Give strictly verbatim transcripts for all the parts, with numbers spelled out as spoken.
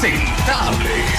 Impresentables.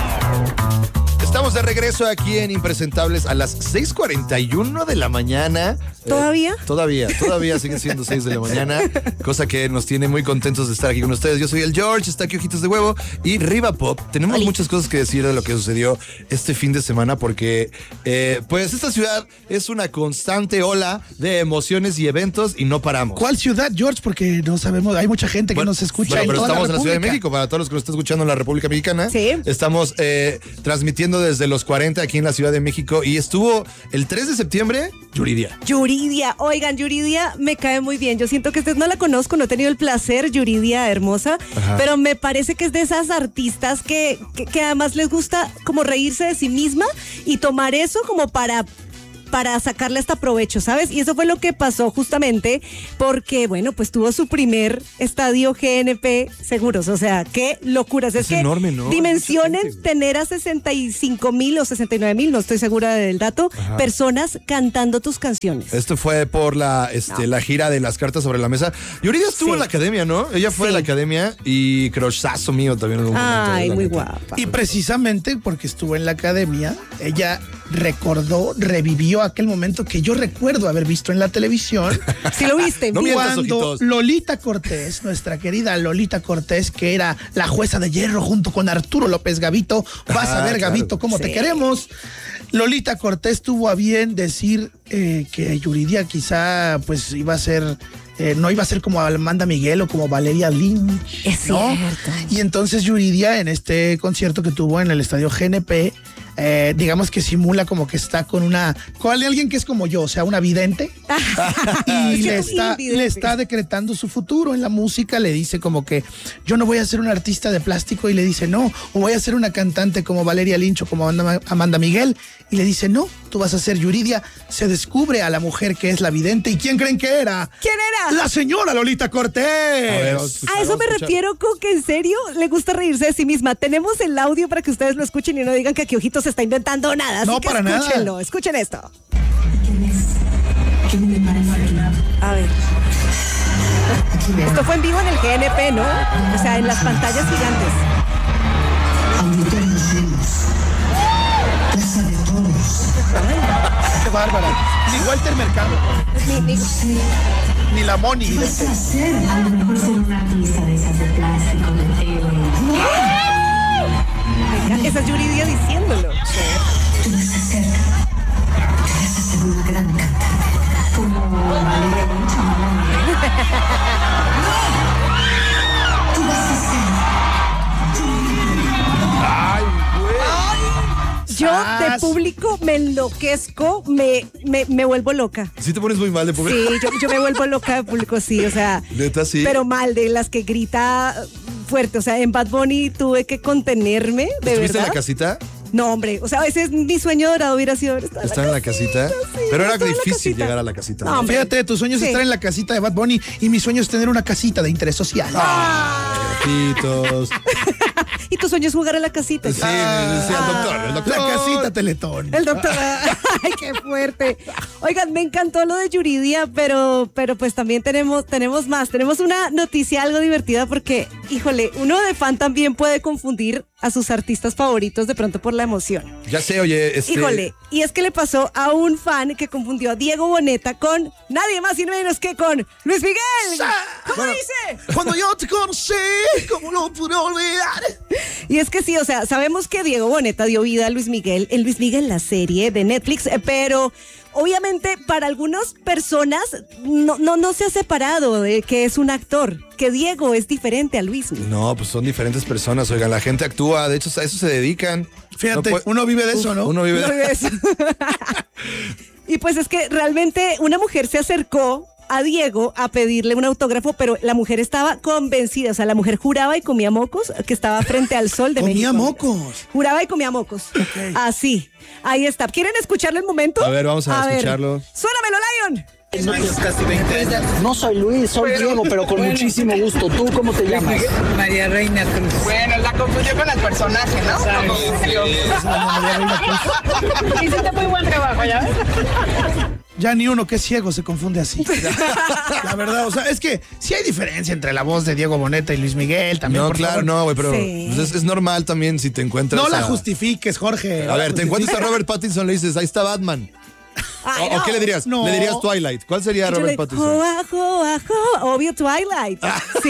Estamos de regreso aquí en Impresentables a las seis cuarenta y uno de la mañana. ¿Todavía? Eh, todavía, todavía sigue siendo seis de la mañana, cosa que nos tiene muy contentos de estar aquí con ustedes. Yo soy el George, está aquí Ojitos de Huevo y Riva Pop. Tenemos Oli. muchas cosas que decir de lo que sucedió este fin de semana porque, eh, pues, esta ciudad es una constante ola de emociones y eventos y no paramos. ¿Cuál ciudad, George? Porque no sabemos, hay mucha gente que Bueno, nos escucha bueno, en pero toda estamos la en la Ciudad de República. México, para todos los que nos están escuchando en la República Mexicana. Sí. Estamos eh, transmitiendo desde los cuarenta aquí en la Ciudad de México y estuvo el tres de septiembre, Yuridia. Yuridia, oigan, Yuridia me cae muy bien. Yo siento que ustedes no la conozco, no he tenido el placer, Yuridia hermosa, Ajá. pero me parece que es de esas artistas que, que, que además les gusta como reírse de sí misma y tomar eso como para... para sacarle hasta provecho, ¿sabes? Y eso fue lo que pasó justamente porque, bueno, pues tuvo su primer estadio G N P Seguros, o sea, qué locuras. Es, Es que enorme, ¿no? dimensionen Mucha gente, tener a sesenta y cinco mil o sesenta y nueve mil, no estoy segura del dato, Ajá. personas cantando tus canciones. Esto fue por la, este, No. la gira de las cartas sobre la mesa. Yuridia estuvo Sí. en la academia, ¿no? Ella fue Sí. a la academia y crushazo mío también en un momento. Ay, la muy neta. guapa. Y precisamente porque estuvo en la academia, ella recordó, revivió aquel momento que yo recuerdo haber visto en la televisión. Si lo viste, No mira. mientas, Cuando ojitos. Lolita Cortés, nuestra querida Lolita Cortés, que era la jueza de hierro junto con Arturo López Gavito, vas Ah, a ver, claro. Gavito, cómo Sí. te queremos. Lolita Cortés tuvo a bien decir eh, que Yuridia quizá pues iba a ser, eh, no iba a ser como Amanda Miguel o como Valeria Lynch. Es ¿no? cierto. Y entonces Yuridia en este concierto que tuvo en el estadio G N P, eh, digamos que simula como que está con una, con alguien que es como yo, o sea, una vidente. y le está, le está decretando su futuro en la música, le dice como que yo no voy a ser un artista de plástico y le dice no, o voy a ser una cantante como Valeria Lynch o como Amanda, Amanda Miguel y le dice no, tú vas a ser Yuridia. Se descubre a la mujer que es la vidente y ¿quién creen que era? ¿Quién era? La señora Lolita Cortés. A ver, vamos a escuchar, A eso vamos me a escuchar. refiero con que en serio le gusta reírse de sí misma. Tenemos el audio para que ustedes lo escuchen y no digan que aquí Ojitos se está inventando nada. Así No, que para nada. escúchenlo, escuchen esto. ¿Quién es? ¿Quién me parece aquí? A ver. Esto fue en vivo en el G N P, ¿no? O sea, en las pantallas gigantes. Auditorio Venus. Casa de todos. Qué bárbara. Ni Walter Mercado, Ni- ni- ni la Moni. ¿Qué vas a hacer? A lo mejor ser una artista de esas de plástico, de tela. Venga, esa es Yuridia diciéndolo. Tú vas a ser. Tú vas a ser una gran cantante. Como Valeria Lynch o Amanda Miguel. Tú vas a ser. Ay, güey. Yo de ¡Sas! público me enloquezco, me, me, me vuelvo loca. Sí te pones muy mal de pobre. Sí, yo, yo me vuelvo loca de público, sí, o sea. Neta, sí. Pero mal, de las que grita fuerte. O sea, en Bad Bunny tuve que contenerme, de ¿Estuviste verdad. en la casita? No, hombre, o sea, a veces mi sueño dorado hubiera sido estar ¿Estar en la casita? sí, Pero era estar en la difícil casita. llegar a la casita. No, hombre. Fíjate, tu sueño es Sí. estar en la casita de Bad Bunny y mi sueño es tener una casita de interés social. Ojitos. Y tu sueño es jugar a la casita. Sí, sí, el doctor, el doctor. La casita Teletón. El doctor. Ay, qué fuerte. Oigan, me encantó lo de Yuridia, pero, pero pues también tenemos, tenemos más. Tenemos una noticia algo divertida porque, híjole, uno de fan también puede confundir a sus artistas favoritos de pronto por la emoción. Ya sé, oye, este... Híjole, y es que le pasó a un fan que confundió a Diego Boneta con nadie más y menos que con Luis Miguel. ¿Cómo Bueno. dice? Cuando yo te conocí, ¿cómo lo pude olvidar? Y es que sí, o sea, sabemos que Diego Boneta dio vida a Luis Miguel, en Luis Miguel la serie de Netflix, eh, pero obviamente para algunas personas no, no, no se ha separado de que es un actor, que Diego es diferente a Luis Miguel. No, pues son diferentes personas, oigan, la gente actúa, de hecho a eso se dedican. Fíjate, No puede- uno vive de eso, ¿no? Uno vive ¿No de... ves? Y pues es que realmente una mujer se acercó a Diego a pedirle un autógrafo, pero la mujer estaba convencida, o sea, la mujer juraba y comía mocos, que estaba frente al sol de Comía México. mocos. Juraba y comía mocos. Así. Ahí está. ¿Quieren escucharlo el momento? A ver, vamos a ver. escucharlo. Suénamelo, Lion. No soy Luis, soy Diego, pero con muchísimo gusto. ¿Tú cómo te llamas? María Reina Cruz. Bueno, la confundió con el personaje, ¿no? La confundió. Hiciste muy buen trabajo, ¿ya ves? Ya ni uno que es ciego se confunde así. La verdad, o sea, es que sí hay diferencia entre la voz de Diego Boneta y Luis Miguel también. No, por claro, favor. no, güey, pero Sí. pues es, es normal también si te encuentras. No la a- justifiques, Jorge. A ver, te encuentras a Robert Pattinson, le dices, ahí está Batman. Ay, ¿O, o no. qué le dirías? No. Le dirías Twilight. ¿Cuál sería Yo Robert le- Pattinson? Joa, joa, joa, obvio Twilight.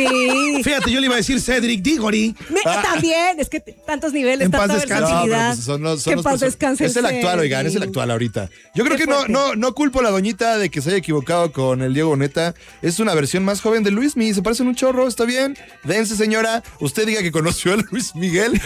Sí. Fíjate, yo le iba a decir Cedric Diggory. Me- También, es que t- tantos niveles, En paz tanta descanse. No, pero versatilidad. pues son los, son que los en paz perso- descanse Es el actual, oigan, es el Cedric. actual ahorita. Yo creo Qué que no, fuerte. no, no culpo a la doñita de que se haya equivocado con el Diego Boneta. Es una versión más joven de Luismi. Se parecen un chorro, está bien. Dense, señora. Usted diga que conoció a Luis Miguel.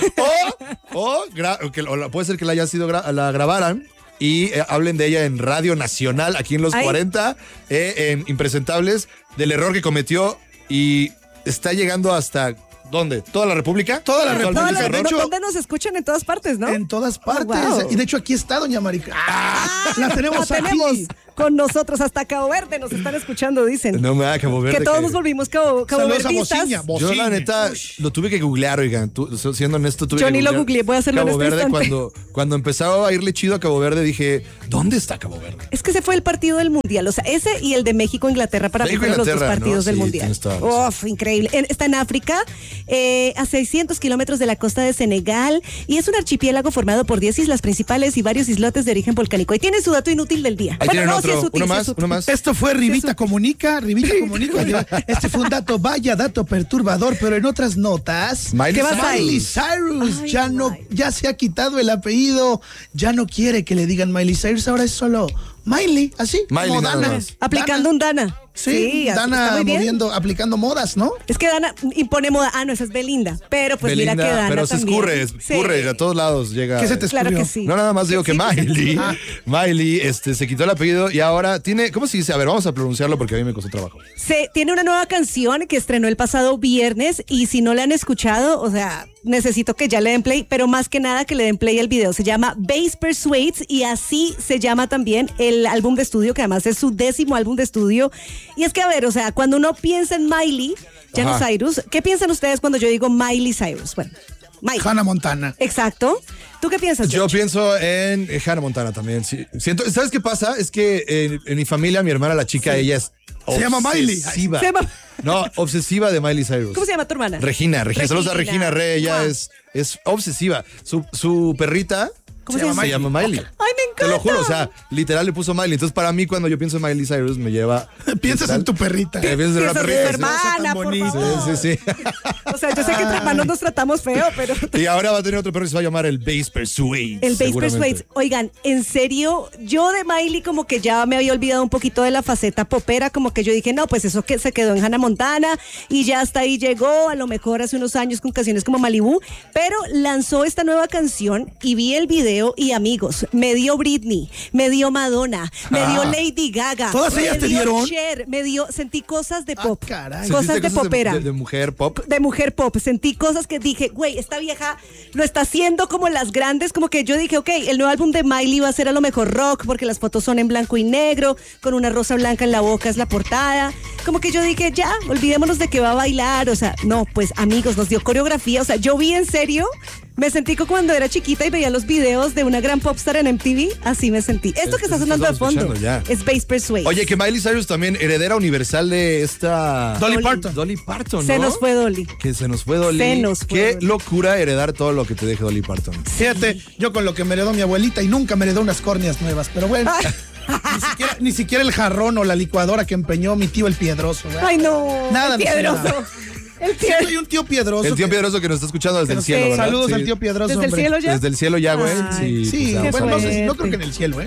O, o, gra- o que, o la- puede ser que la haya sido gra- la grabaran. Y eh, hablen de ella en Radio Nacional, aquí en los Ay. cuarenta, eh, en Impresentables, del error que cometió y está llegando hasta, ¿dónde? ¿Toda la República? Toda la ¿Todo el Todas país las- cerró? de hecho- ¿Dónde nos escuchan? En todas partes, ¿no? En todas partes. Oh, wow. Y de hecho aquí está doña Marica. ¡Ah! La tenemos La aquí. tenemos con nosotros hasta Cabo Verde, nos están escuchando, dicen. No me da Cabo Verde. que todos que- nos volvimos cabo, cabo Saludos a verdistas. Bociña. Yo la Bociña. neta lo tuve que googlear, oigan, tú, siendo honesto tuve Yo que ni lo googlear googleé, voy a hacerlo en Cabo este Verde instante. cuando, cuando empezaba a irle chido a Cabo Verde dije, ¿dónde está Cabo Verde? Es que ese fue el partido del Mundial, o sea, ese y el de México-Inglaterra para mí México, fueron los dos Inglaterra, partidos ¿no? del Sí, Mundial. tienes toda la razón. Uf, increíble. En- está en África, eh, a seiscientos kilómetros de la costa de Senegal, y es un archipiélago formado por diez islas principales y varios islotes de origen volcánico. Y tiene su dato inútil del día. Ahí tienen no, otro, sí es útil, uno sí más, es útil. uno más. Esto fue Rivita Comunica, Rivita Comunica. Este fue un dato, vaya dato perturbador, pero en otras notas. Miley ¿Qué vas a Miley ir? Cyrus Ay, ya no, Miley. ya se ha quitado el apellido, ya no quiere que le digan Miley Cyrus, ahora es solo Miley, así, Miley como nada Dana. más. Aplicando Dana. un Dana. Sí, así- Dana está muy bien. moviendo, aplicando modas, ¿no? Es que Dana impone moda. Ah, no, esa es Belinda. Pero pues Belinda, mira que Dana pero se también. escurre, Sí. escurre, a todos lados llega. ¿Qué se te Claro escurrió? que sí. No, nada más digo que Sí, sí, Miley, Ah. Miley, este, se quitó el apellido y ahora tiene, ¿cómo se dice? A ver, vamos a pronunciarlo porque a mí me costó trabajo. Se tiene una nueva canción que estrenó el pasado viernes y si no la han escuchado, o sea, necesito que ya le den play, pero más que nada que le den play al video. Se llama Bass Persuades y así se llama también el álbum de estudio, que además es su décimo álbum de estudio. Y es que, a ver, o sea, cuando uno piensa en Miley, ya no Ajá. Cyrus, ¿qué piensan ustedes cuando yo digo Miley Cyrus? Bueno, Miley. Hannah Montana. Exacto. ¿Tú qué piensas? Yo George? pienso en eh, Hannah Montana también. Sí. Siento, ¿sabes qué pasa? Es que en, en mi familia, mi hermana, la chica, ella es Se llama Miley. obsesiva. Se llama- No, obsesiva de Miley Cyrus. ¿Cómo se llama tu hermana? Regina, Regina. Saludos a Regina Re, ella Guau. es, es obsesiva. Su, su perrita ¿Cómo se llama? se llama Miley. Ay, me encanta. Te lo juro, o sea, literal le puso Miley. Entonces, para mí, cuando yo pienso en Miley Cyrus, me lleva. Piensas literal, en tu perrita. eh, piensas en una Piensas en tu perrita. sí. hermana, tan por bonito. favor. Sí, sí, sí. O sea, yo sé que entre hermanos nos tratamos feo, pero... Y ahora va a tener otro perro que se va a llamar el Bass Persuades. El Bass seguramente. Persuades. Oigan, en serio, yo de Miley como que ya me había olvidado un poquito de la faceta popera, como que yo dije, no, pues eso que se quedó en Hannah Montana y ya hasta ahí llegó, a lo mejor hace unos años con canciones como Malibu, pero lanzó esta nueva canción y vi el video y amigos, me dio Britney, me dio Madonna, me dio Ah. Lady Gaga. ¿Todas me ellas te dio dieron? Cher, me dio, sentí cosas de Ah, pop, caray. cosas ¿Sentiste de popera. De, de mujer pop. De mujer pop, sentí cosas que dije, güey, esta vieja lo está haciendo como las grandes, como que yo dije, ok, el nuevo álbum de Miley va a ser a lo mejor rock, porque las fotos son en blanco y negro, con una rosa blanca en la boca es la portada, como que yo dije, ya, olvidémonos de que va a bailar, o sea, no, pues amigos, nos dio coreografía, o sea, yo vi en serio, me sentí como cuando era chiquita y veía los videos de una gran popstar en M T V, así me sentí. Esto Es- que está es- sonando de estamos fondo escuchando ya. es Bass Persuades. Oye, que Miley Cyrus también heredera universal de esta Dolly Dolly. Parton. Dolly Parton, Se ¿no? nos fue Dolly. Que se nos fue Dolly. Se nos fue Qué Dolly. locura heredar todo lo que te deje Dolly Parton. Fíjate, yo con lo que me heredó mi abuelita y nunca me heredó unas córneas nuevas, pero bueno. Ni siquiera, ni siquiera el jarrón o la licuadora que empeñó mi tío el Piedroso. ¿verdad? Ay, no. Nada, el no sé piedroso. nada. El Sí, piedroso. hay un tío Piedroso. El tío que- Piedroso que nos está escuchando desde el Sí, cielo, ¿verdad? saludos Sí. al tío Piedroso. ¿Desde el hombre. cielo ya? Desde el cielo ya, güey. Ay, Sí, Sí, pues, bueno, no, sé si- no fuerte. creo que en el cielo, ¿eh?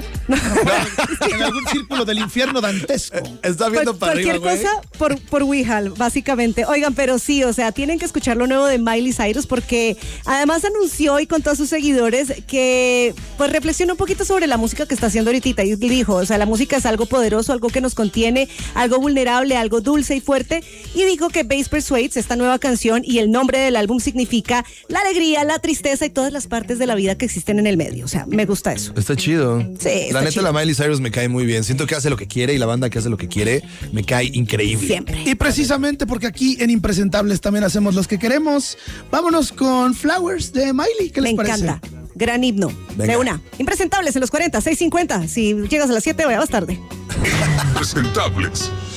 En algún círculo del infierno dantesco. está viendo Cual- para arriba, cualquier güey. cosa por, por Wijal, básicamente. Oigan, pero sí, o sea, tienen que escuchar lo nuevo de Miley Cyrus porque además anunció y contó a sus seguidores que pues reflexionó un poquito sobre la música que está haciendo ahorita y dijo, o sea, la música es algo poderoso, algo que nos contiene, algo vulnerable, algo dulce y fuerte y dijo que Bass Persuades, esta nueva canción y el nombre del álbum significa la alegría, la tristeza y todas las partes de la vida que existen en el medio. O sea, me gusta eso. Está chido. Sí, está La neta, chido. la Miley Cyrus me cae muy bien. Siento que hace lo que quiere y la banda que hace lo que quiere me cae increíble. Siempre. Y precisamente porque aquí en Impresentables también hacemos los que queremos, vámonos con Flowers de Miley. ¿Qué les Me parece? encanta. Gran himno. Venga. De una. Impresentables en los cuarenta, seis cincuenta. Si llegas a las siete, vas tarde. Presentables.